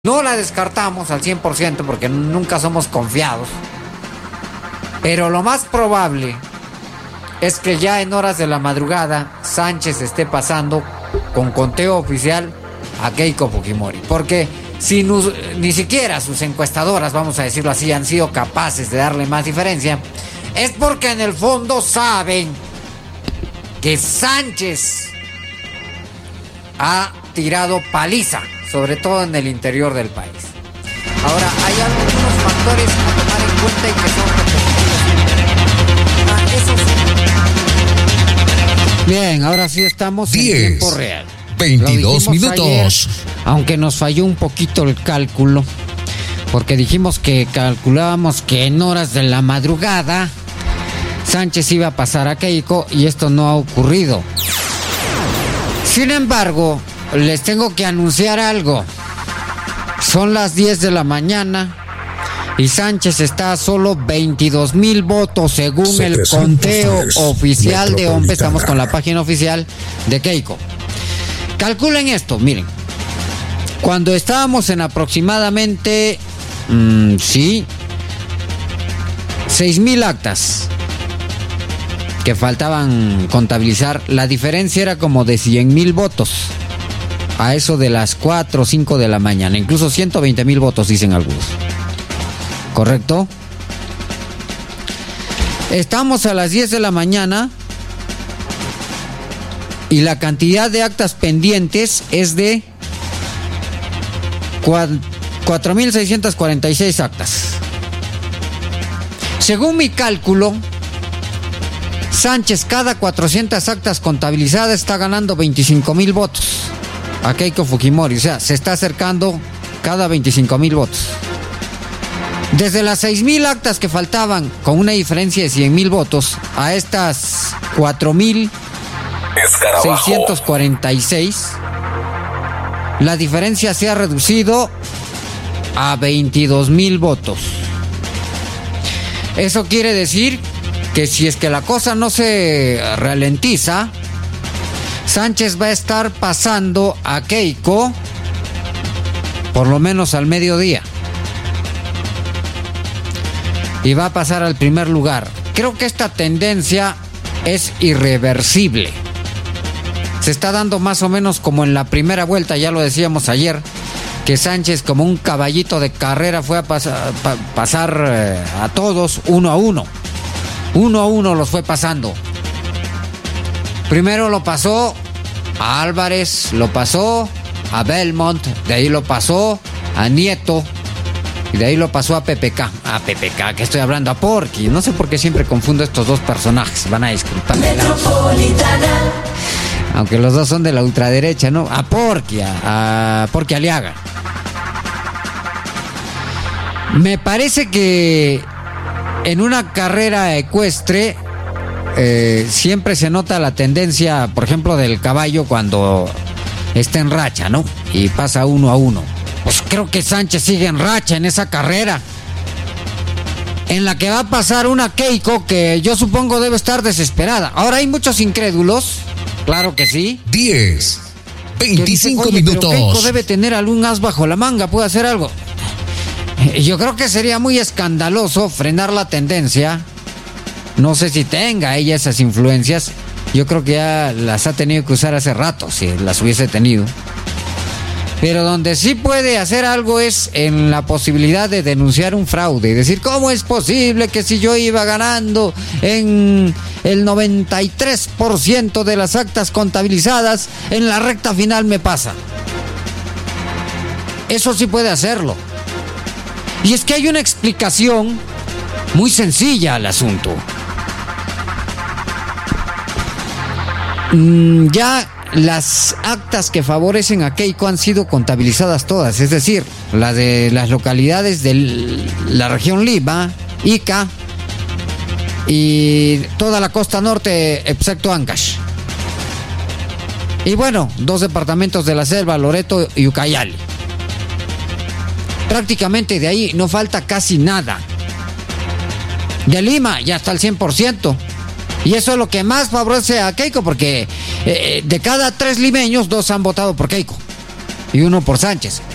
No la descartamos al 100% porque nunca somos confiados. Pero lo más probable es que ya en horas de la madrugada Sánchez esté pasando con conteo oficial a Keiko Fujimori. Porque si ni siquiera sus encuestadoras, vamos a decirlo así, han sido capaces de darle más diferencia, es porque en el fondo saben que Sánchez ha tirado paliza, sobre todo en el interior del país. Ahora, hay algunos factores a tomar en cuenta y que son repetitivos. Bien, ahora sí estamos 10, en tiempo real. 22 minutos. Ayer, aunque nos falló un poquito el cálculo, porque dijimos que calculábamos que en horas de la madrugada Sánchez iba a pasar a Keiko y esto no ha ocurrido. Sin embargo, les tengo que anunciar algo. Son las 10 de la mañana y Sánchez está a solo 22,000 votos según el conteo oficial de OMPE. Estamos con la página oficial de Keiko. Calculen esto, miren. Cuando estábamos en aproximadamente 6,000 actas que faltaban contabilizar, la diferencia era como de 100,000 votos. A eso de las 4 o 5 de la mañana. Incluso 120,000 votos, dicen algunos. ¿Correcto? Estamos a las 10 de la mañana y la cantidad de actas pendientes es de 4,646 actas. Según mi cálculo, Sánchez cada 400 actas contabilizadas está ganando 25,000 votos a Keiko Fujimori. O sea, se está acercando cada 25,000 votos. Desde las 6,000 actas que faltaban, con una diferencia de 100,000 votos, a estas 4,646, la diferencia se ha reducido a 22,000 votos. Eso quiere decir que si es que la cosa no se ralentiza, Sánchez va a estar pasando a Keiko por lo menos al mediodía. Y va a pasar al primer lugar. Creo que esta tendencia es irreversible. Se está dando más o menos como en la primera vuelta, ya lo decíamos ayer, que Sánchez como un caballito de carrera fue a pasar a todos uno a uno. Uno a uno los fue pasando. Primero lo pasó a Álvarez, lo pasó a Belmont, de ahí lo pasó a Nieto y de ahí lo pasó a PPK. A PPK, que estoy hablando, a Porky. No sé por qué siempre confundo estos dos personajes, van a disculpar. Aunque los dos son de la ultraderecha, ¿no? A Porky, a Porky Aliaga. Me parece que en una carrera ecuestre siempre se nota la tendencia, por ejemplo, del caballo cuando está en racha, ¿no? Y pasa uno a uno. Pues creo que Sánchez sigue en racha en esa carrera, en la que va a pasar una Keiko que yo supongo debe estar desesperada. Ahora hay muchos incrédulos, claro que sí. 10, 25 dicen, minutos. Pero Keiko debe tener algún as bajo la manga, puede hacer algo. Yo creo que sería muy escandaloso frenar la tendencia. No sé si tenga ella esas influencias. Yo creo que ya las ha tenido que usar hace rato, si las hubiese tenido. Pero donde sí puede hacer algo es en la posibilidad de denunciar un fraude y decir, ¿cómo es posible que si yo iba ganando en el 93% de las actas contabilizadas, en la recta final me pasa? Eso sí puede hacerlo. Y es que hay una explicación muy sencilla al asunto. Ya las actas que favorecen a Keiko han sido contabilizadas todas, es decir, la de las localidades de la región Lima, Ica y toda la costa norte excepto Ancash. Y bueno, 2 departamentos de la selva, Loreto y Ucayali. Prácticamente de ahí no falta casi nada. De Lima ya está al 100%. Y eso es lo que más favorece a Keiko, porque de cada 3 limeños, 2 han votado por Keiko y 1 por Sánchez.